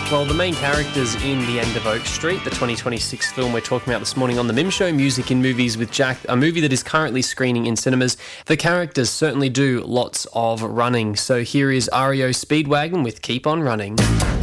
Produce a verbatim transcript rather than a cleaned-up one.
Well, the main characters in The End of Oak Street, the twenty twenty-six film we're talking about this morning on The Mim Show, Music in Movies with Jack, a movie that is currently screening in cinemas. The characters certainly do lots of running. So here is R E O Speedwagon with Keep On Running.